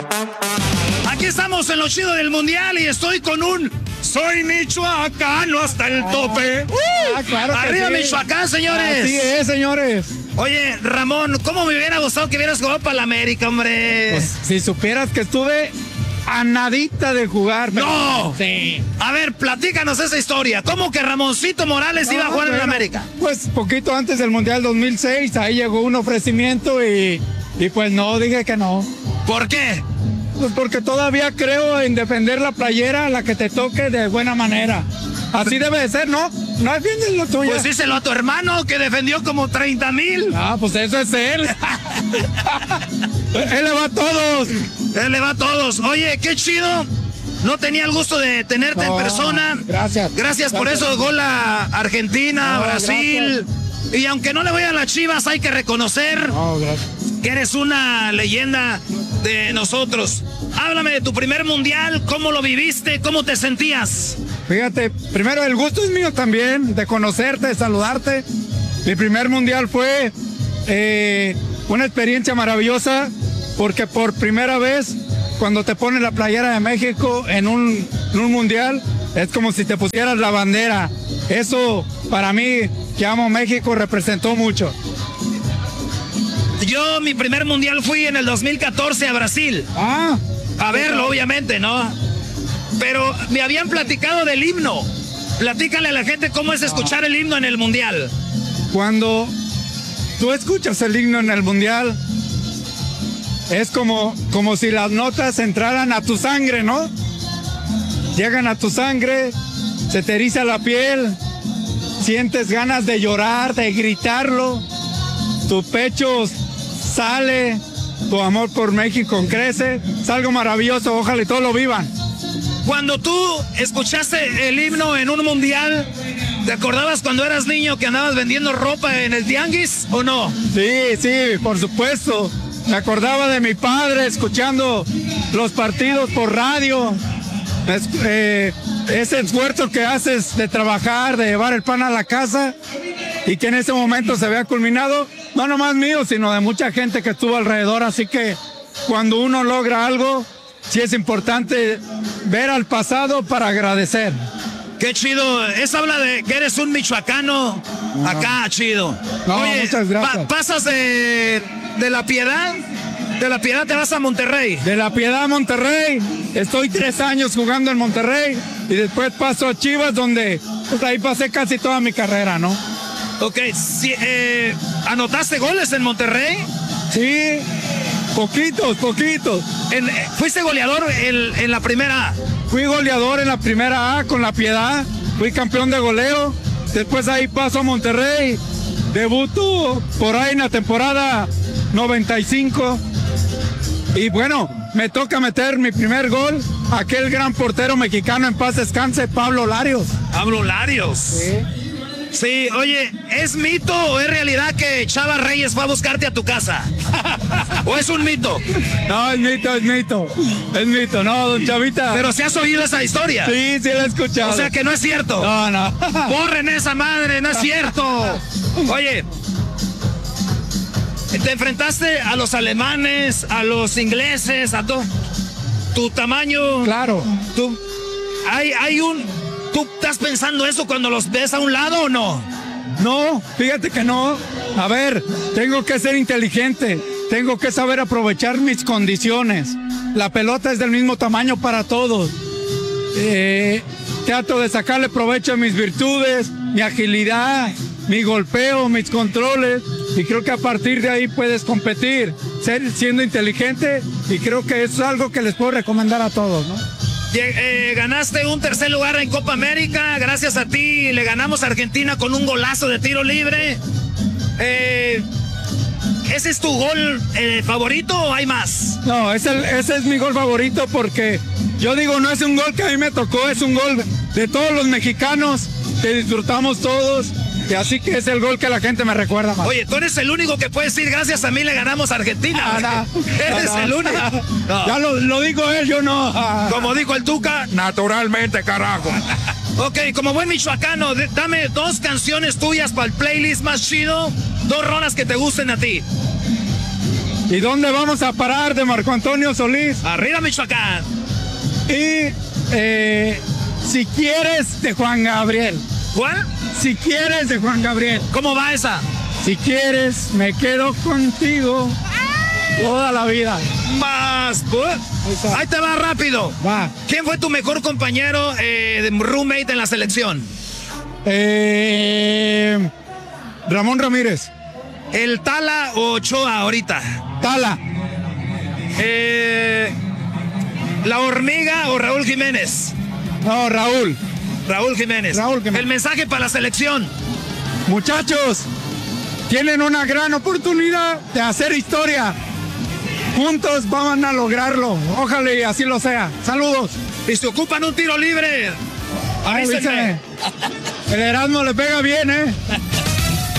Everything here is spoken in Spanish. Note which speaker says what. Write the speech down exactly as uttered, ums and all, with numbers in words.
Speaker 1: Aquí estamos en lo chido del mundial y estoy con un soy michoacano hasta el tope.
Speaker 2: Ah, claro que
Speaker 1: Arriba
Speaker 2: sí.
Speaker 1: Michoacán, señores.
Speaker 2: Así es, señores.
Speaker 1: Oye, Ramón, ¿cómo me hubiera gustado que hubieras jugado para la América, hombre?
Speaker 2: Pues, si supieras que estuve a nadita de jugar. Pero...
Speaker 1: ¡No!
Speaker 2: Sí.
Speaker 1: A ver, platícanos esa historia. ¿Cómo que Ramoncito Morales
Speaker 2: No,
Speaker 1: iba a jugar en
Speaker 2: bueno,
Speaker 1: la América?
Speaker 2: Pues poquito antes del Mundial dos mil seis, ahí llegó un ofrecimiento y, y pues no, dije que no.
Speaker 1: ¿Por qué?
Speaker 2: Pues porque todavía creo en defender la playera, la que te toque de buena manera. Así debe de ser, ¿no? No defiendes lo tuyo.
Speaker 1: Pues díselo a tu hermano que defendió como treinta mil.
Speaker 2: Ah, pues eso es él. Él le va a todos.
Speaker 1: Él le va a todos. Oye, qué chido. No tenía el gusto de tenerte
Speaker 2: No,
Speaker 1: en persona.
Speaker 2: gracias.
Speaker 1: Gracias por
Speaker 2: Gracias.
Speaker 1: eso, gol a Argentina,
Speaker 2: No,
Speaker 1: Brasil. Y aunque no le voy a las Chivas, hay que reconocer
Speaker 2: No, gracias.
Speaker 1: que eres una leyenda de nosotros. Háblame de tu primer mundial, cómo lo viviste, cómo te sentías.
Speaker 2: Fíjate, primero el gusto es mío también, de conocerte, de saludarte. Mi primer mundial fue eh, una experiencia maravillosa, porque por primera vez, cuando te pones la playera de México en un, en un mundial, es como si te pusieras la bandera. Eso, para mí, que amo México, representó mucho.
Speaker 1: Yo, mi primer mundial fui en el dos mil catorce a Brasil.
Speaker 2: Ah,
Speaker 1: A verlo, obviamente, ¿no? Pero me habían platicado del himno. Platícale a la gente cómo es escuchar el himno en el mundial.
Speaker 2: cuando tú escuchas el himno en el mundial, es como, como si las notas entraran a tu sangre, ¿no? Llegan a tu sangre, se te eriza la piel, sientes ganas de llorar, de gritarlo, tu pecho sale, tu amor por México crece, es algo maravilloso, ojalá y todos lo vivan.
Speaker 1: Cuando tú escuchaste el himno en un mundial, ¿te acordabas cuando eras niño que andabas vendiendo ropa en el tianguis o no?
Speaker 2: Sí, sí, por supuesto. Me acordaba de mi padre escuchando los partidos por radio. Es, eh, ese esfuerzo que haces de trabajar, de llevar el pan a la casa y que en ese momento se vea culminado, no nomás mío, sino de mucha gente que estuvo alrededor. Así que cuando uno logra algo, sí es importante ver al pasado para agradecer.
Speaker 1: Qué chido. Eso habla de que eres un michoacano. Acá, chido.
Speaker 2: No,
Speaker 1: Oye,
Speaker 2: muchas gracias.
Speaker 1: pa- pasas de, de La Piedad. De La Piedad te vas a Monterrey.
Speaker 2: De La Piedad a Monterrey, estoy tres años jugando en Monterrey y después paso a Chivas, donde pues, ahí pasé casi toda mi carrera, ¿no?
Speaker 1: Ok, sí, eh, ¿anotaste goles en Monterrey?
Speaker 2: Sí, poquitos, poquitos.
Speaker 1: En- eh, ¿Fuiste goleador en, en la primera A?
Speaker 2: Fui goleador en la primera A con La Piedad, fui campeón de goleo, después ahí paso a Monterrey, debuto por ahí en la temporada noventa y cinco y bueno, me toca meter mi primer gol, aquel gran portero mexicano en paz descanse, Pablo Larios.
Speaker 1: Pablo Larios.
Speaker 2: Sí.
Speaker 1: Sí, oye, ¿es mito o es realidad que Chava Reyes fue a buscarte a tu casa? ¿O es un mito?
Speaker 2: No, es mito, es mito. Es mito, no, don Chavita.
Speaker 1: Pero si has oído esa historia.
Speaker 2: Sí, sí la he escuchado.
Speaker 1: O sea que no es cierto.
Speaker 2: No, no.
Speaker 1: Borren esa madre, no es cierto. Oye, te enfrentaste a los alemanes, a los ingleses, a todo. Tu tamaño.
Speaker 2: Claro.
Speaker 1: Tu, hay, hay un. ¿Tú estás pensando eso cuando los ves a un lado o no?
Speaker 2: No, fíjate que no. A ver, tengo que ser inteligente. Tengo que saber aprovechar mis condiciones. La pelota es del mismo tamaño para todos. Eh, trato de sacarle provecho a mis virtudes, mi agilidad, mi golpeo, mis controles. Y creo que a partir de ahí puedes competir, ser, siendo inteligente. Y creo que eso es algo que les puedo recomendar a todos, ¿no?
Speaker 1: Eh, ganaste un tercer lugar en Copa América. Gracias a ti le ganamos a Argentina con un golazo de tiro libre. Eh, ¿Ese es tu gol eh, favorito o hay más?
Speaker 2: No, ese, ese es mi gol favorito porque yo digo, no es un gol que a mí me tocó, es un gol de todos los mexicanos que disfrutamos todos. Y así que es el gol que la gente me recuerda más.
Speaker 1: Oye, tú eres el único que puede decir gracias a mí le ganamos a Argentina.
Speaker 2: Ah, no,
Speaker 1: Eres
Speaker 2: no, no.
Speaker 1: el único. No.
Speaker 2: Ya lo, lo digo él, yo no.
Speaker 1: Como dijo el Tuca,
Speaker 2: Naturalmente, carajo.
Speaker 1: ok, como buen michoacano, de- dame dos canciones tuyas para el playlist más chido. Dos rolas que te gusten a ti.
Speaker 2: ¿Y dónde vamos a parar de Marco Antonio Solís?
Speaker 1: Arriba, Michoacán.
Speaker 2: Y eh, Si quieres de Juan Gabriel.
Speaker 1: ¿Cuál?
Speaker 2: Si quieres de Juan Gabriel.
Speaker 1: ¿Cómo va esa?
Speaker 2: Si quieres, me quedo contigo toda la vida.
Speaker 1: Más. Pues, ahí te va rápido.
Speaker 2: Va.
Speaker 1: ¿Quién fue tu mejor compañero, eh, de roommate en la selección?
Speaker 2: Eh, Ramón Ramírez.
Speaker 1: ¿El Tala o Ochoa ahorita?
Speaker 2: Tala.
Speaker 1: Eh, ¿La Hormiga o Raúl Jiménez?
Speaker 2: No, Raúl.
Speaker 1: Raúl Jiménez.
Speaker 2: Raúl Jiménez.
Speaker 1: El mensaje para la selección.
Speaker 2: Muchachos, tienen una gran oportunidad de hacer historia. Juntos van a lograrlo. Ojalá y así lo sea. Saludos.
Speaker 1: Y se ocupan un tiro libre.
Speaker 2: Avísenme. El Erasmo le pega bien, ¿eh?